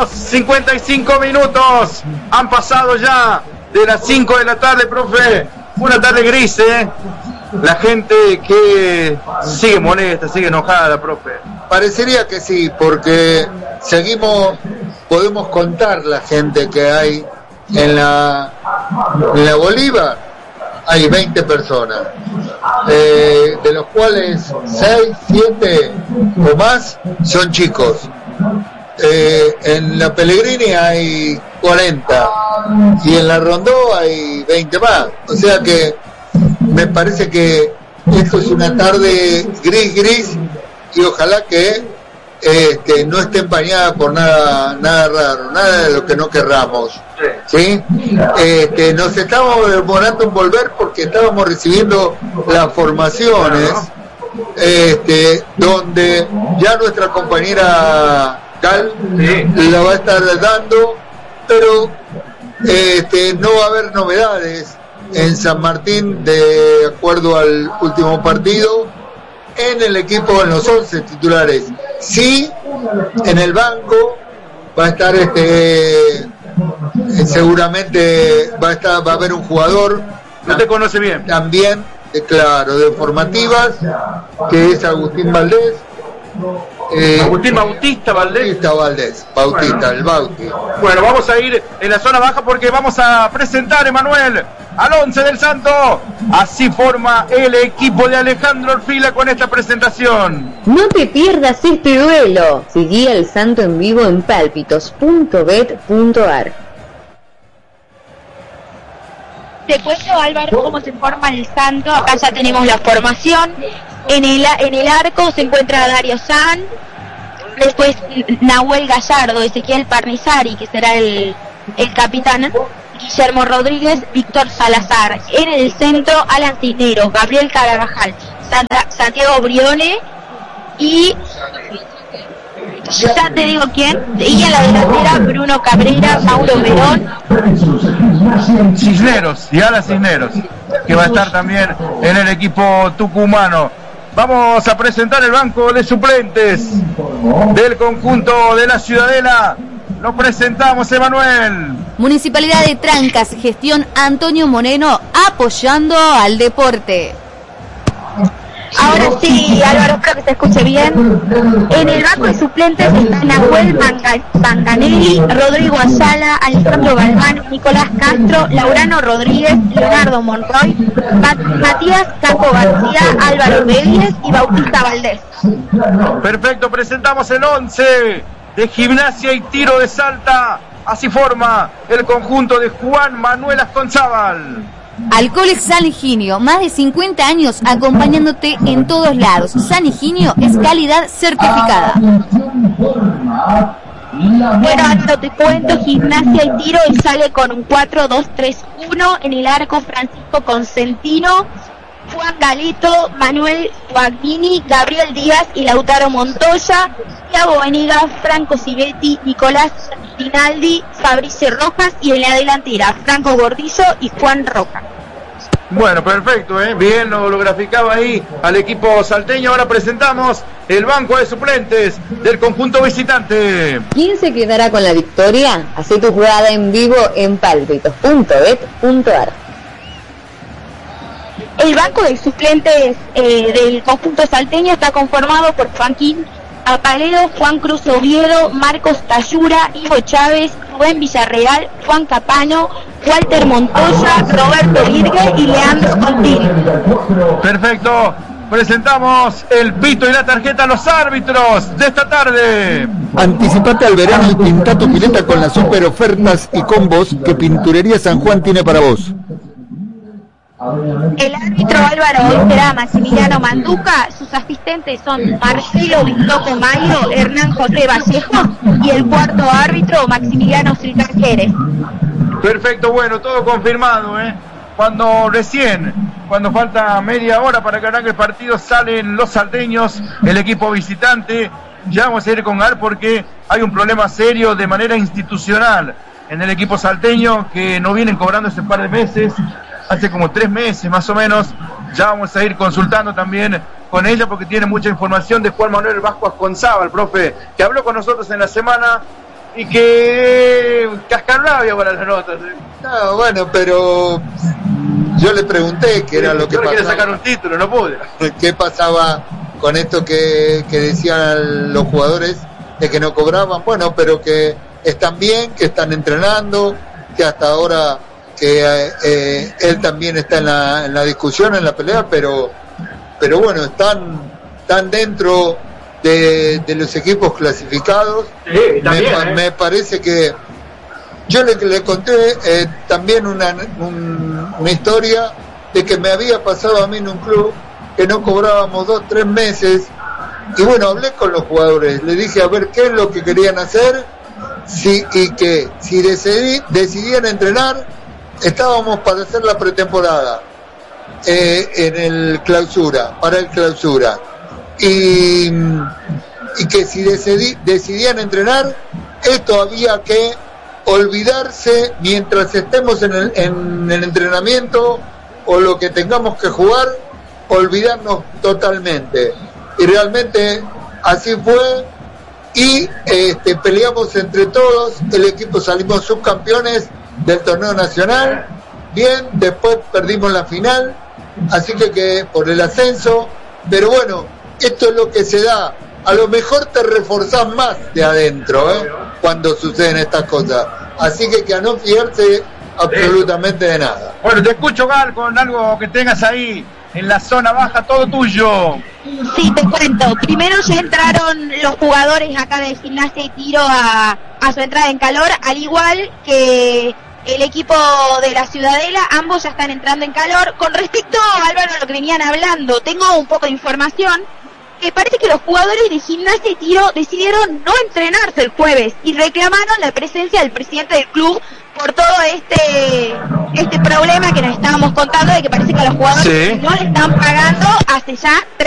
22, 55 minutos. Han pasado ya de las 5 de la tarde, profe. Una tarde gris, ¿eh? La gente que sigue molesta, sigue enojada, profe. Parecería que sí, porque podemos contar la gente que hay en la Bolívar. Hay 20 personas, de los cuales 6, 7 o más son chicos. En la Pellegrini hay 40 y en la Rondó hay 20 más. O sea que me parece que esto es una tarde gris y ojalá que no esté empañada por nada raro, nada de lo que no querramos. ¿Sí? Nos estamos demorando en volver porque estábamos recibiendo las formaciones, donde ya nuestra compañera Cal la va a estar dando, pero no va a haber novedades en San Martín de acuerdo al último partido en el equipo, en los 11 titulares. Sí, en el banco va a estar seguramente va a haber un jugador. No te conoce bien. También, claro, de formativas, que es Agustín Valdés. Agustín Bautista Valdés. Bautista, el Bauti. Bueno, vamos a ir en la zona baja porque vamos a presentar, Emanuel, al 11 del Santo. Así forma el equipo de Alejandro Orfila con esta presentación. No te pierdas este duelo. Seguí al Santo en vivo en palpitos.bet.ar. Te cuento, Álvaro, cómo se forma el Santo. Acá ya tenemos la formación. En el arco se encuentra Dario San, después Nahuel Gallardo, Ezequiel Parnizari, que será el capitán, Guillermo Rodríguez, Víctor Salazar. En el centro, Alan Cisneros, Gabriel Carabajal, Santiago Brione y ya te digo quién. Y a la delantera, Bruno Cabrera, Mauro Verón, Cisneros y Alan Cisneros, que va a estar también en el equipo tucumano. Vamos a presentar el banco de suplentes del conjunto de la Ciudadela. Lo presentamos, Emanuel. Municipalidad de Trancas, gestión Antonio Moreno, apoyando al deporte. Ahora sí, Álvaro, espero que se escuche bien. En el banco de suplentes están Nahuel Manganelli, Rodrigo Ayala, Alejandro Galván, Nicolás Castro, Laurano Rodríguez, Leonardo Monroy, Matías Campo García, Álvaro Vélez y Bautista Valdés. Perfecto, presentamos el 11 de Gimnasia y Tiro de Salta. Así forma el conjunto de Juan Manuel Asconzábal. Alcoholes San Higinio, más de 50 años acompañándote en todos lados. San Higinio es calidad certificada. Bueno, Álvaro, te cuento, Gimnasia y Tiro y sale con un 4-2-3-1. En el arco, Francisco Consentino, Juan Galito, Manuel Guagnini, Gabriel Díaz y Lautaro Montoya, Thiago Venegas, Franco Civetti, Nicolás Rinaldi, Fabricio Rojas y en la delantera Franco Gordillo y Juan Roca. Bueno, perfecto, bien lo graficaba ahí al equipo salteño. Ahora presentamos el banco de suplentes del conjunto visitante. ¿Quién se quedará con la victoria? Hacé tu jugada en vivo en palpitos.bet.ar. El banco de suplentes del conjunto salteño está conformado por Joaquín Apaledo, Juan Cruz Oviedo, Marcos Tayura, Ivo Chávez, Rubén Villarreal, Juan Capano, Walter Montoya, Roberto Virgue y Leandro Contín. Perfecto, presentamos el pito y la tarjeta a los árbitros de esta tarde. Anticipate al verano y pinta tu pileta con las super ofertas y combos que Pinturería San Juan tiene para vos. El árbitro Álvaro hoy será Maximiliano Manduca, sus asistentes son Marcelo Vintoco Mayo, Hernán José Vallejo y el cuarto árbitro Maximiliano Sultán Jerez. Perfecto, bueno, todo confirmado, Cuando falta media hora para que arranque el partido, salen los salteños, el equipo visitante. Ya vamos a ir con Gar porque hay un problema serio de manera institucional en el equipo salteño que no vienen cobrando hace par de meses. Hace como 3 meses más o menos. Ya vamos a ir consultando también con ella porque tiene mucha información de Juan Manuel Vasco Asconzábal, profe, que habló con nosotros en la semana y que cascarrabia para las notas. No, bueno, pero yo le pregunté qué era lo que quiere pasaba. sacar un título, no pude. ¿Qué pasaba con esto que decían los jugadores de que no cobraban? Bueno, pero que están bien, que están entrenando, que hasta ahora que él también está en la discusión, en la pelea, pero bueno, están dentro de los equipos clasificados. Sí, también, me parece que yo le conté también una historia de que me había pasado a mí en un club que no cobrábamos 2-3 meses, y bueno, hablé con los jugadores, le dije a ver qué es lo que querían hacer, y que si decidían entrenar, estábamos para hacer la pretemporada en el clausura, para el clausura, y que si decidían entrenar, esto había que olvidarse mientras estemos en el entrenamiento o lo que tengamos que jugar, olvidarnos totalmente. Y realmente así fue, y peleamos entre todos, el equipo salimos subcampeones del torneo nacional, bien, después perdimos la final, así que por el ascenso, pero bueno, esto es lo que se da. A lo mejor te reforzás más de adentro, cuando suceden estas cosas, así que a no fiarse absolutamente de nada. Bueno, te escucho, Gal, con algo que tengas ahí en la zona baja, todo tuyo. Sí, te cuento. Primero ya entraron los jugadores acá de Gimnasia y Tiro a su entrada en calor, al igual que el equipo de la Ciudadela, ambos ya están entrando en calor. Con respecto, Álvaro, a lo que venían hablando, tengo un poco de información, que parece que los jugadores de Gimnasia y Tiro decidieron no entrenarse el jueves y reclamaron la presencia del presidente del club por todo este problema que nos estábamos contando, de que parece que a los jugadores no le están pagando hace ya